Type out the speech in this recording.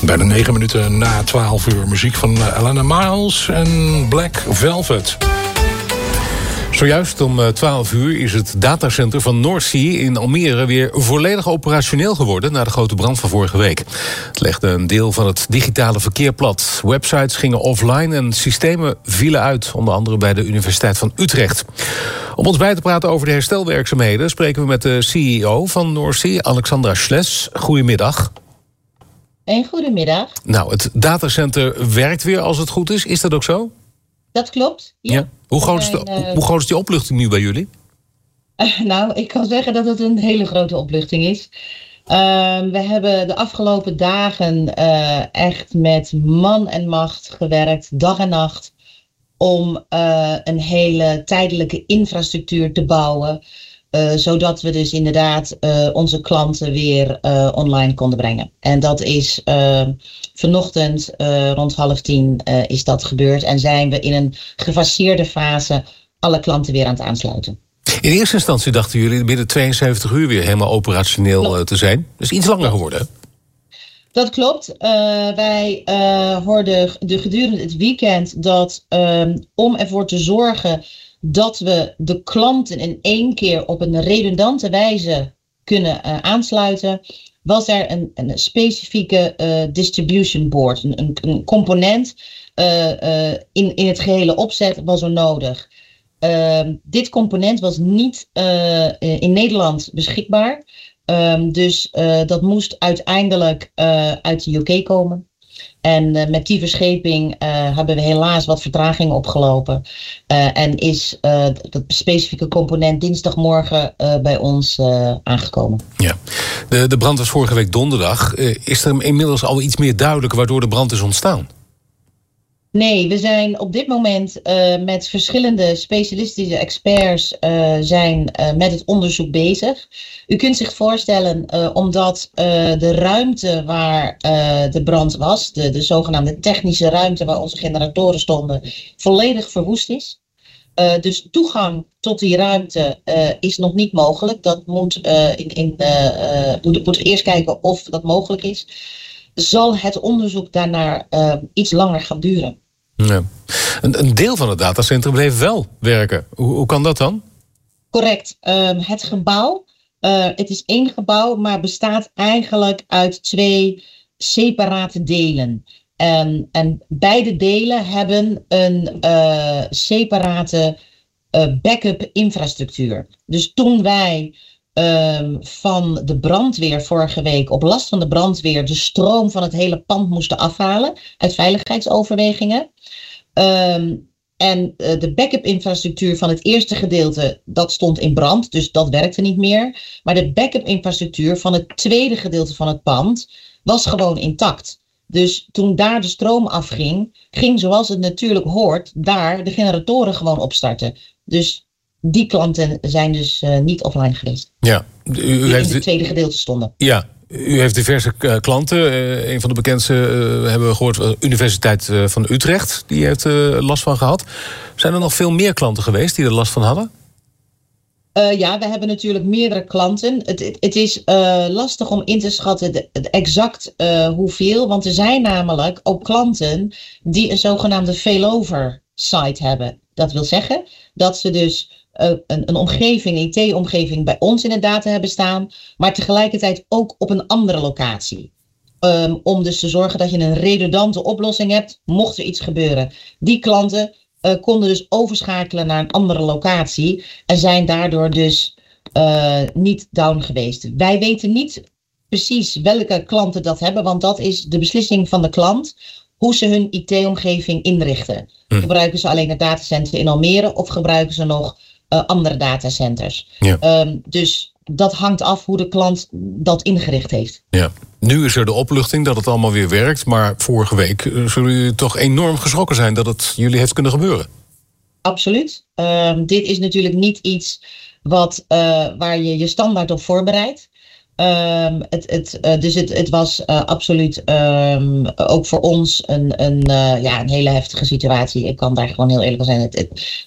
Bijna 9 minuten na 12 uur. Muziek van Alana Miles en Black Velvet. Zojuist om 12 uur is het datacenter van Noordzee in Almere weer volledig operationeel geworden na de grote brand van vorige week. Het legde een deel van het digitale verkeer plat. Websites gingen offline en systemen vielen uit, onder andere bij de Universiteit van Utrecht. Om ons bij te praten over de herstelwerkzaamheden spreken we met de CEO van Noordzee, Alexandra Schles. Goedemiddag. Goedemiddag. Nou, het datacenter werkt weer als het goed is. Is dat ook zo? Dat klopt. Ja. Hoe groot is die opluchting nu bij jullie? Nou, ik kan zeggen dat het een hele grote opluchting is. We hebben de afgelopen dagen echt met man en macht gewerkt, dag en nacht, om een hele tijdelijke infrastructuur te bouwen. Zodat we dus inderdaad onze klanten weer online konden brengen. En dat is vanochtend rond 9:30 is dat gebeurd. En zijn we in een gefaseerde fase alle klanten weer aan het aansluiten. In eerste instantie dachten jullie binnen 72 uur weer helemaal operationeel te zijn. Dat is iets langer geworden, hè? Dat klopt. Wij hoorden gedurende het weekend dat om ervoor te zorgen dat we de klanten in één keer op een redundante wijze kunnen aansluiten, was er een specifieke distribution board, een component in het gehele opzet was er nodig. Dit component was niet in Nederland beschikbaar, dus dat moest uiteindelijk uit de UK komen. En met die verscheping hebben we helaas wat vertraging opgelopen. En is dat specifieke component dinsdagmorgen bij ons aangekomen. Ja. De brand was vorige week donderdag. Is er inmiddels al iets meer duidelijk waardoor de brand is ontstaan? Nee, we zijn op dit moment met verschillende specialistische experts zijn met het onderzoek bezig. U kunt zich voorstellen, omdat de ruimte waar de brand was, de zogenaamde technische ruimte waar onze generatoren stonden, volledig verwoest is. Dus toegang tot die ruimte is nog niet mogelijk. Dat moet eerst kijken of dat mogelijk is. Zal het onderzoek daarnaar iets langer gaan duren. Ja. Een deel van het datacentrum bleef wel werken. Hoe kan dat dan? Correct. Het gebouw, het is één gebouw, maar bestaat eigenlijk uit 2 separate delen. En beide delen hebben een separate backup infrastructuur. Dus toen wij van de brandweer vorige week op last van de brandweer de stroom van het hele pand moesten afhalen uit veiligheidsoverwegingen. En de backup infrastructuur van het eerste gedeelte, dat stond in brand, dus dat werkte niet meer. Maar de backup infrastructuur van het tweede gedeelte van het pand was gewoon intact. Dus toen daar de stroom afging, ging zoals het natuurlijk hoort, daar de generatoren gewoon opstarten. Dus die klanten zijn dus niet offline geweest. Ja, die in het tweede gedeelte stonden. Ja, u heeft diverse klanten. Een van de bekendste hebben we gehoord, Universiteit van Utrecht. Die heeft last van gehad. Zijn er nog veel meer klanten geweest die er last van hadden? Ja, we hebben natuurlijk meerdere klanten. Het is lastig om in te schatten exact hoeveel. Want er zijn namelijk ook klanten die een zogenaamde failover site hebben. Dat wil zeggen dat ze dus een omgeving, een IT-omgeving bij ons in het data hebben staan, maar tegelijkertijd ook op een andere locatie. Om dus te zorgen dat je een redundante oplossing hebt, mocht er iets gebeuren. Die klanten konden dus overschakelen naar een andere locatie en zijn daardoor dus niet down geweest. Wij weten niet precies welke klanten dat hebben, want dat is de beslissing van de klant, hoe ze hun IT-omgeving inrichten. Gebruiken ze alleen het datacenter in Almere of gebruiken ze nog andere datacenters? Ja. Dus dat hangt af hoe de klant dat ingericht heeft. Ja. Nu is er de opluchting dat het allemaal weer werkt, maar vorige week zullen jullie toch enorm geschrokken zijn dat het jullie heeft kunnen gebeuren? Absoluut. Dit is natuurlijk niet iets waar je standaard op voorbereidt. Dus het was absoluut ook voor ons een hele heftige situatie. Ik kan daar gewoon heel eerlijk van zijn.